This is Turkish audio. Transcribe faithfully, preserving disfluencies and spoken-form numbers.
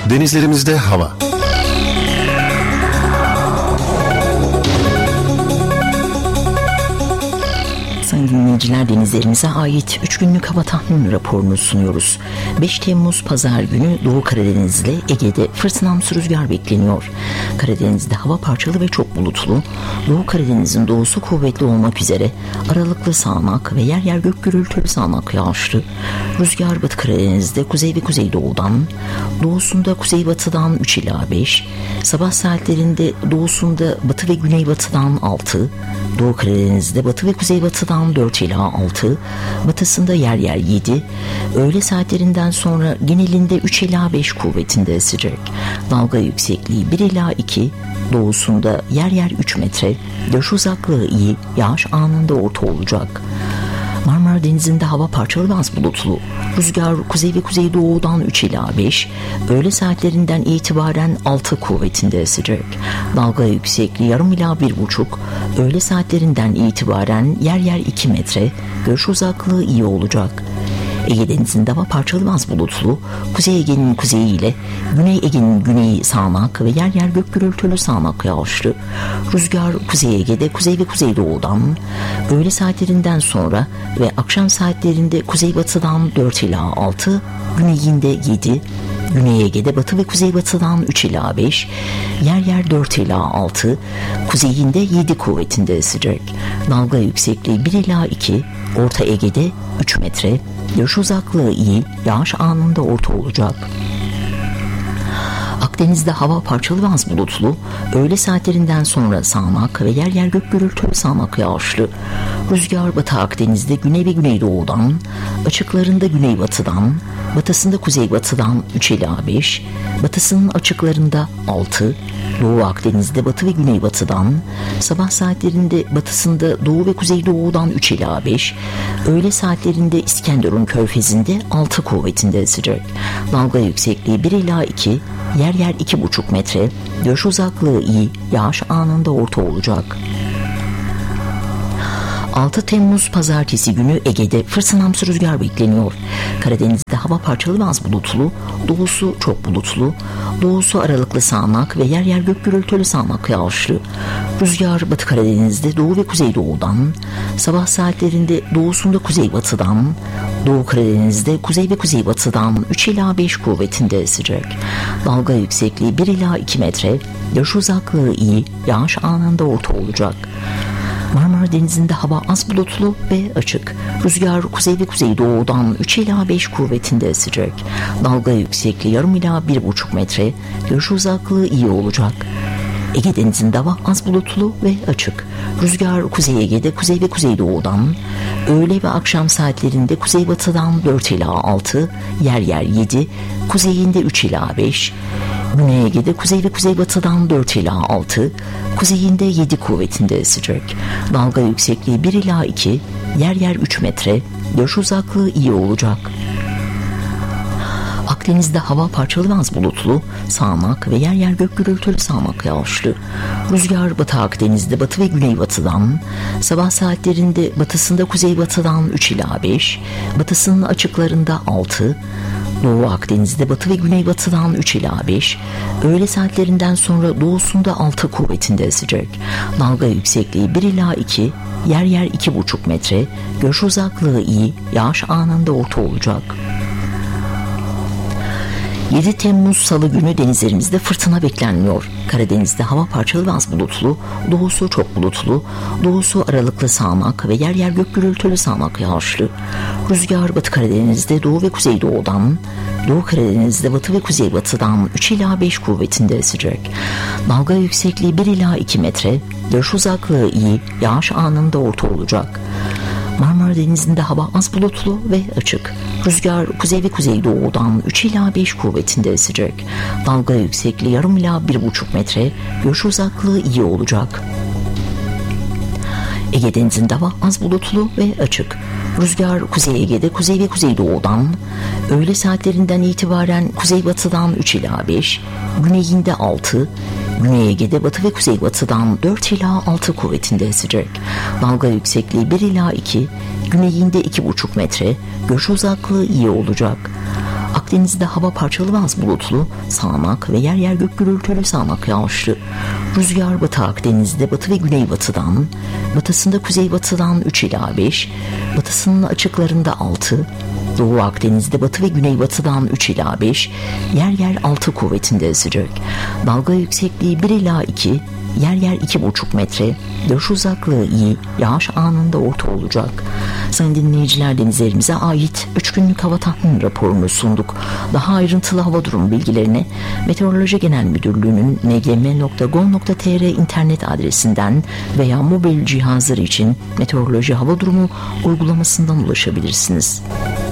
Denizlerimizde hava. Sayın dinleyiciler, denizlerimize ait üç günlük hava tahmini raporunu sunuyoruz. beş Temmuz Pazar günü Doğu Karadeniz'de Ege'de fırtınamsı rüzgar bekleniyor. Karadeniz'de hava parçalı ve çok bulutlu. Doğu Karadeniz'in doğusu kuvvetli olmak üzere aralıklı sağanak ve yer yer gök gürültülü sağanak yağışlı. Rüzgar Batı Karadeniz'de kuzey ve kuzeydoğudan, doğusunda kuzeybatıdan üç ila beş, sabah saatlerinde doğusunda batı ve güneybatıdan altı, Doğu Karadeniz'de batı ve kuzeybatıdan dört ila altı, batısında yer yer yedi, öğle saatlerinden sonra genelinde üç ila beş kuvvetinde esecek. Dalga yüksekliği bir ila iki, doğusunda yer yer üç metre, görüş uzaklığı iyi, yağış anında orta olacak. Marmara Denizi'nde hava parçalı ve az bulutlu. Rüzgar kuzey ve kuzeydoğudan üç ila beş, öğle saatlerinden itibaren altı kuvvetinde esecek. Dalga yüksekliği yarım ila bir buçuk, öğle saatlerinden itibaren yer yer iki metre, görüş uzaklığı iyi olacak. Ege Denizi'nde hava parçalı ve az bulutlu. Kuzey Ege'nin kuzeyi ile Güney Ege'nin güneyi sağanak ve yer yer gök gürültülü sağanak yağışlı. Rüzgar Kuzey Ege'de kuzey ve kuzeydoğudan, öğle saatlerinden sonra ve akşam saatlerinde kuzeybatıdan dört ila altı, güneyinde yedi, Güney Ege'de batı ve kuzeybatıdan üç ila beş, yer yer dört ila altı, kuzeyinde yedi kuvvetinde esecek. Dalga yüksekliği bir ila iki, Orta Ege'de üç metre, görüş uzaklığı iyi, yağış anında orta olacak. Akdeniz'de hava parçalı ve az bulutlu, öğle saatlerinden sonra sağanak ve yer yer gök gürültülü sağanak yağışlı. Rüzgar Batı Akdeniz'de güney ve güneydoğudan, açıklarında güneybatıdan, batısında kuzeybatıdan üç ila beş, batısının açıklarında altı, Doğu Akdeniz'de batı ve güneybatıdan, sabah saatlerinde batısında doğu ve kuzeydoğudan üç ila beş, öğle saatlerinde İskenderun Körfezi'nde altı kuvvetinde esecek. Dalga yüksekliği bir ila iki, yer yer iki buçuk metre, görüş uzaklığı iyi, yağış anında orta olacak. altı Temmuz Pazartesi günü Ege'de fırtınamsı rüzgar bekleniyor. Karadeniz'de hava parçalı ve az bulutlu, doğusu çok bulutlu, doğusu aralıklı sağanak ve yer yer gök gürültülü sağanak yağışlı. Rüzgar Batı Karadeniz'de doğu ve kuzeydoğudan, sabah saatlerinde doğusunda kuzeybatıdan, Doğu Karadeniz'de kuzey ve kuzeybatıdan üç ila beş kuvvetinde esecek. Dalga yüksekliği bir ila iki metre, görüş uzaklığı iyi, yağış anında orta olacak. Marmara Denizi'nde hava az bulutlu ve açık. Rüzgar kuzey ve kuzeydoğudan üç ila beş kuvvetinde esecek. Dalga yüksekliği yarım ila bir buçuk metre, görüş uzaklığı iyi olacak. Ege Denizi'nde hava az bulutlu ve açık. Rüzgar Kuzey Ege'de kuzey ve kuzeydoğudan, öğle ve akşam saatlerinde kuzeybatıdan dört ila altı, yer yer yedi, kuzeyinde üç ila beş, Güney Ege'de kuzey ve kuzeybatıdan dört ila altı, kuzeyinde yedi kuvvetinde esecek. Dalga yüksekliği bir ila iki, yer yer üç metre, görüş uzaklığı iyi olacak. Akdeniz'de hava parçalı ve az bulutlu, sağanak ve yer yer gök gürültülü sağanak yağışlı. Rüzgar Batı Akdeniz'de batı ve güneybatıdan, sabah saatlerinde batısında kuzeybatıdan üç ila beş, batısının açıklarında altı, Doğu Akdeniz'de batı ve güneybatıdan üç ila beş, öğle saatlerinden sonra doğusunda altı kuvvetinde esecek. Dalga yüksekliği bir ila iki, yer yer iki buçuk metre, görüş uzaklığı iyi, yağış anında orta olacak. yedi Temmuz Salı günü denizlerimizde fırtına beklenmiyor. Karadeniz'de hava parçalı ve az bulutlu, doğusu çok bulutlu, doğusu aralıklı sağanak ve yer yer gök gürültülü sağanak yağışlı. Rüzgar Batı Karadeniz'de doğu ve kuzeydoğudan, Doğu Karadeniz'de batı ve kuzeybatıdan üç ila beş kuvvetinde esecek. Dalga yüksekliği bir ila iki metre, görüş uzaklığı iyi, yağış anında orta olacak. Marmara Denizi'nde hava az bulutlu ve açık. Rüzgar kuzey ve kuzeydoğudan üç ila beş kuvvetinde esecek. Dalga yüksekliği yarım ila bir buçuk metre, görüş uzaklığı iyi olacak. Ege Denizi'nde hava az bulutlu ve açık. Rüzgar Kuzey Ege'de kuzey ve kuzeydoğudan, öğle saatlerinden itibaren kuzeybatıdan üç ila beş, güneyinde altı, Güney Ege'de batı ve kuzeybatıdan dört ila altı kuvvetinde esecek. Dalga yüksekliği bir ila iki, güneyinde iki buçuk metre, görüş uzaklığı iyi olacak. Akdeniz'de hava parçalı vaz bulutlu, sağanak ve yer yer gök gürültülü sağanak yağışlı. Rüzgar Batı Akdeniz'de batı ve güneybatıdan, batısında kuzeybatıdan üç ila beş, batısının açıklarında altı, Doğu Akdeniz'de batı ve güneybatıdan üç ila beş, yer yer altı kuvvetinde esecek. Dalga yüksekliği bir ila iki, yer yer iki buçuk metre, görüş uzaklığı iyi, yağış anında orta olacak. Sayın dinleyiciler, denizlerimize ait üç günlük hava tahmin raporunu sunduk. Daha ayrıntılı hava durumu bilgilerine Meteoroloji Genel Müdürlüğü'nün n g m nokta gov nokta t r internet adresinden veya mobil cihazları için meteoroloji hava durumu uygulamasından ulaşabilirsiniz.